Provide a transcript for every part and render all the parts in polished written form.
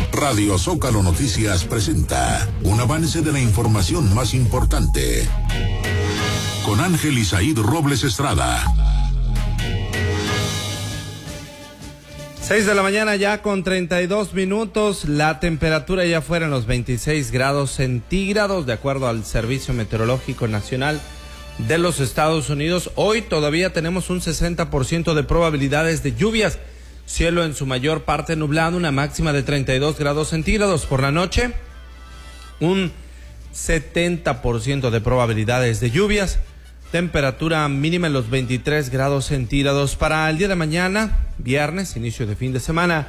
Radio Zócalo Noticias presenta un avance de la información más importante. Con Ángel Isaíd Robles Estrada. 6 de la mañana ya con 32 minutos. La temperatura ya fuera en los 26 grados centígrados, de acuerdo al Servicio Meteorológico Nacional de los Estados Unidos. Hoy todavía tenemos un 60% de probabilidades de lluvias. Cielo en su mayor parte nublado, una máxima de 32 grados centígrados. Por la noche, un 70% de probabilidades de lluvias. Temperatura mínima en los 23 grados centígrados. Para el día de mañana, viernes, inicio de fin de semana,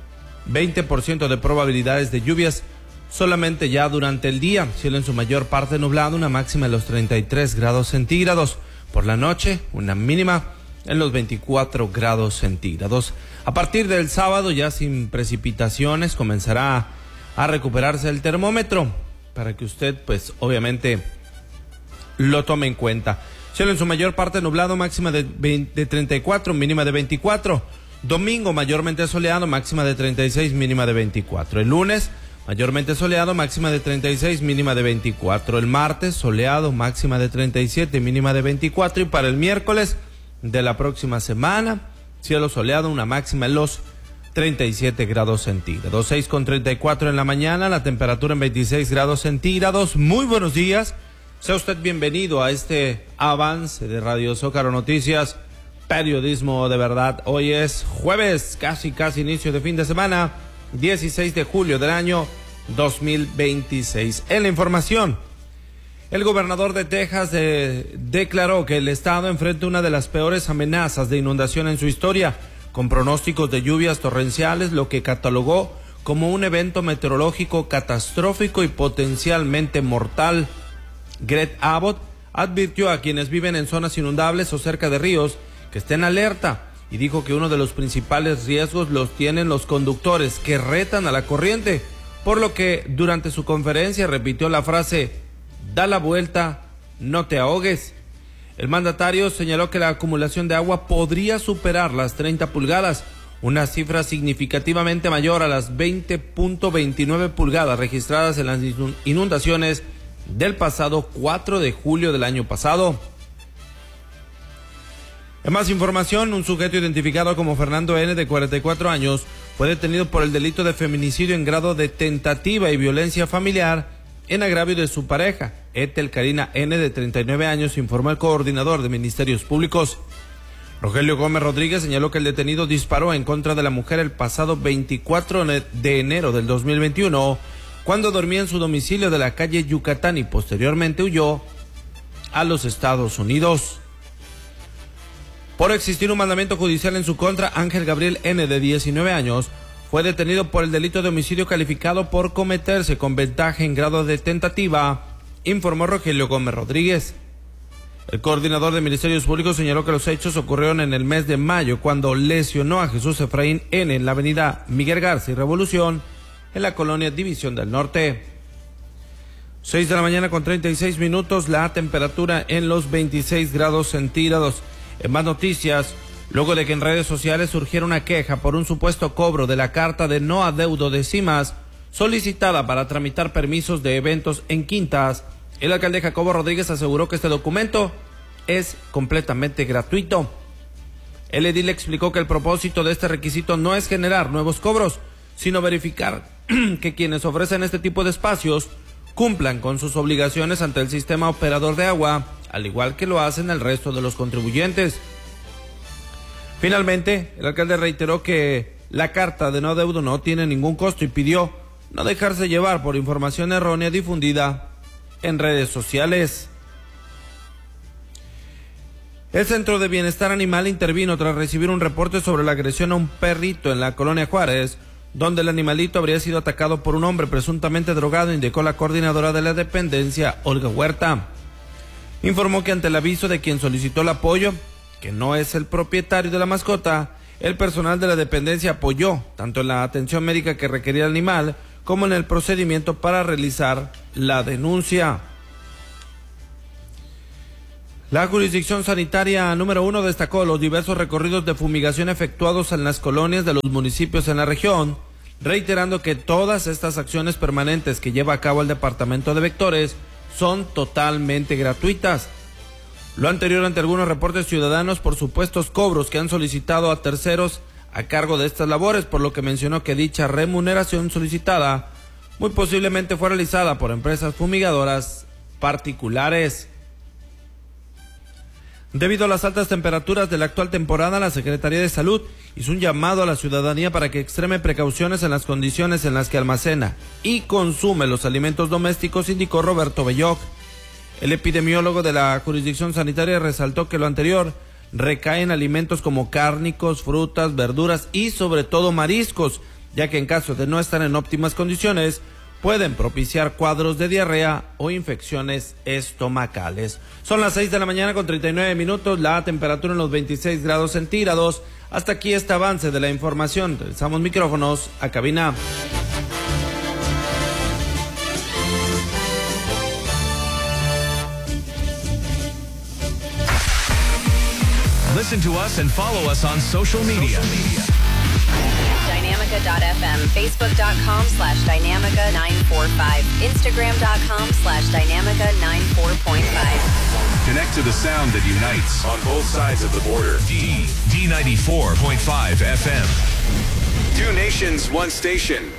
20% de probabilidades de lluvias solamente ya durante el día. Cielo en su mayor parte nublado, una máxima en los 33 grados centígrados. Por la noche, una mínima en los 24 grados centígrados. A partir del sábado, ya sin precipitaciones, comenzará a recuperarse el termómetro para que usted, pues, obviamente, lo tome en cuenta. Cielo en su mayor parte nublado, máxima de 34, mínima de 24. Domingo, mayormente soleado, máxima de 36, mínima de 24. El lunes, mayormente soleado, máxima de 36, mínima de 24. El martes, soleado, máxima de 37, mínima de 24. Y para el miércoles de la próxima semana, cielo soleado, una máxima en los 37 grados centígrados. 6:34 en la mañana, la temperatura en 26 grados centígrados. Muy buenos días. Sea usted bienvenido a este avance de Radio Zócalo Noticias, periodismo de verdad. Hoy es jueves, casi inicio de fin de semana, 16 de julio del año 2026. En la información, el gobernador de Texas declaró que el estado enfrenta una de las peores amenazas de inundación en su historia, con pronósticos de lluvias torrenciales, lo que catalogó como un evento meteorológico catastrófico y potencialmente mortal. Greg Abbott advirtió a quienes viven en zonas inundables o cerca de ríos que estén alerta y dijo que uno de los principales riesgos los tienen los conductores que retan a la corriente, por lo que durante su conferencia repitió la frase: da la vuelta, no te ahogues. El mandatario señaló que la acumulación de agua podría superar las 30 pulgadas, una cifra significativamente mayor a las 20.29 pulgadas registradas en las inundaciones del pasado 4 de julio del año pasado. En más información, un sujeto identificado como Fernando N., de 44 años, fue detenido por el delito de feminicidio en grado de tentativa y violencia familiar en agravio de su pareja, Ethel Karina N., de 39 años, informó el coordinador de Ministerios Públicos. Rogelio Gómez Rodríguez señaló que el detenido disparó en contra de la mujer el pasado 24 de enero del 2021, cuando dormía en su domicilio de la calle Yucatán, y posteriormente huyó a los Estados Unidos. Por existir un mandamiento judicial en su contra, Ángel Gabriel N., de 19 años, fue detenido por el delito de homicidio calificado por cometerse con ventaja en grado de tentativa, informó Rogelio Gómez Rodríguez. El coordinador de Ministerios Públicos señaló que los hechos ocurrieron en el mes de mayo, cuando lesionó a Jesús Efraín N. en la avenida Miguel Garza y Revolución, en la colonia División del Norte. 6 de la mañana con 36 minutos, la temperatura en los 26 grados centígrados. En más noticias, luego de que en redes sociales surgiera una queja por un supuesto cobro de la carta de no adeudo de CIMAS, solicitada para tramitar permisos de eventos en Quintas, el alcalde Jacobo Rodríguez aseguró que este documento es completamente gratuito. El edil explicó que el propósito de este requisito no es generar nuevos cobros, sino verificar que quienes ofrecen este tipo de espacios cumplan con sus obligaciones ante el sistema operador de agua, al igual que lo hacen el resto de los contribuyentes. Finalmente, el alcalde reiteró que la carta de no adeudo no tiene ningún costo y pidió no dejarse llevar por información errónea difundida en redes sociales. El Centro de Bienestar Animal intervino tras recibir un reporte sobre la agresión a un perrito en la colonia Juárez, donde el animalito habría sido atacado por un hombre presuntamente drogado, indicó la coordinadora de la dependencia, Olga Huerta. Informó que ante el aviso de quien solicitó el apoyo, que no es el propietario de la mascota, el personal de la dependencia apoyó tanto en la atención médica que requería el animal como en el procedimiento para realizar la denuncia. La jurisdicción sanitaria número 1 destacó los diversos recorridos de fumigación efectuados en las colonias de los municipios en la región, reiterando que todas estas acciones permanentes que lleva a cabo el Departamento de Vectores son totalmente gratuitas. Lo anterior ante algunos reportes ciudadanos por supuestos cobros que han solicitado a terceros a cargo de estas labores, por lo que mencionó que dicha remuneración solicitada muy posiblemente fue realizada por empresas fumigadoras particulares. Debido a las altas temperaturas de la actual temporada, la Secretaría de Salud hizo un llamado a la ciudadanía para que extreme precauciones en las condiciones en las que almacena y consume los alimentos domésticos, indicó Roberto Belloc. El epidemiólogo de la jurisdicción sanitaria resaltó que lo anterior recae en alimentos como cárnicos, frutas, verduras y sobre todo mariscos, ya que en caso de no estar en óptimas condiciones pueden propiciar cuadros de diarrea o infecciones estomacales. Son las 6 de la mañana con 39 minutos, la temperatura en los 26 grados centígrados. Hasta aquí este avance de la información. Regresamos micrófonos a cabina. Listen to us and follow us on social media. Dynamica.fm, Facebook.com/Dynamica945, Instagram.com/Dynamica94.5. Connect to the sound that unites on both sides of the border. D94.5 FM. Two nations, one station.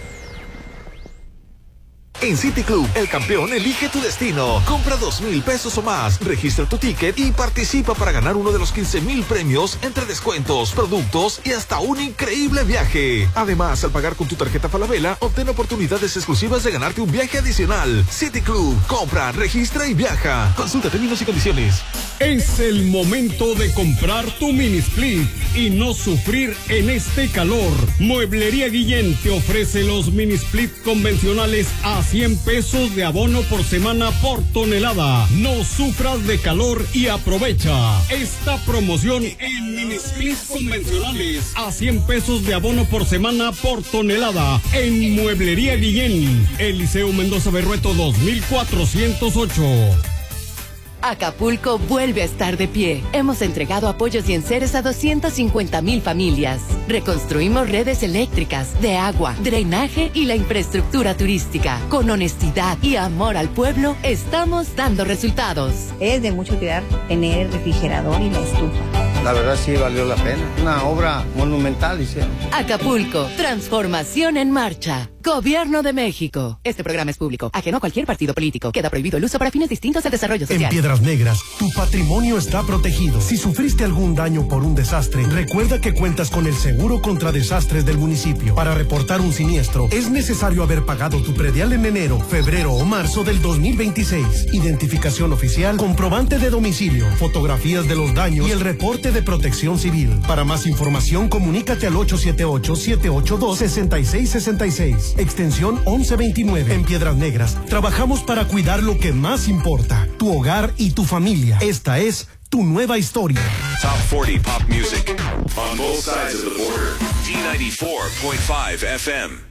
En City Club, el campeón elige tu destino. Compra 2,000 pesos o más, registra tu ticket y participa para ganar uno de los 15,000 premios entre descuentos, productos y hasta un increíble viaje. Además, al pagar con tu tarjeta Falabella, obtén oportunidades exclusivas de ganarte un viaje adicional. City Club, compra, registra y viaja. Consulta términos y condiciones. Es el momento de comprar tu mini split y no sufrir en este calor. Mueblería Guillén te ofrece los mini split convencionales a 100 pesos de abono por semana por tonelada. No sufras de calor y aprovecha esta promoción en mini splits convencionales a 100 pesos de abono por semana por tonelada en Mueblería Guillén, Eliseo Mendoza Berrueto 2408. Acapulco vuelve a estar de pie. Hemos entregado apoyos y enseres a 250,000 familias. Reconstruimos redes eléctricas, de agua, drenaje y la infraestructura turística. Con honestidad y amor al pueblo, estamos dando resultados. Es de mucho cuidar tener el refrigerador y la estufa. La verdad sí valió la pena. Una obra monumental hicieron. Acapulco, transformación en marcha. Gobierno de México. Este programa es público, ajeno a cualquier partido político. Queda prohibido el uso para fines distintos al desarrollo social. En Piedras Negras, tu patrimonio está protegido. Si sufriste algún daño por un desastre, recuerda que cuentas con el seguro contra desastres del municipio. Para reportar un siniestro, es necesario haber pagado tu predial en enero, febrero o marzo del 2026. Identificación oficial, comprobante de domicilio, fotografías de los daños y el reporte de Protección Civil. Para más información, comunícate al 878-782-6666. Extensión 1129. En Piedras Negras, trabajamos para cuidar lo que más importa, tu hogar y tu familia. Esta es tu nueva historia. Top 40 pop music on both sides of the border. D94.5 FM.